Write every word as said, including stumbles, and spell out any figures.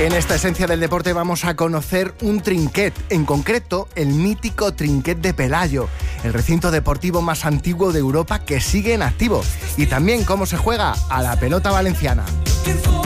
En esta esencia del deporte vamos a conocer un trinquet, en concreto el mítico trinquet de Pelayo, el recinto deportivo más antiguo de Europa que sigue en activo, y también cómo se juega a la pelota valenciana.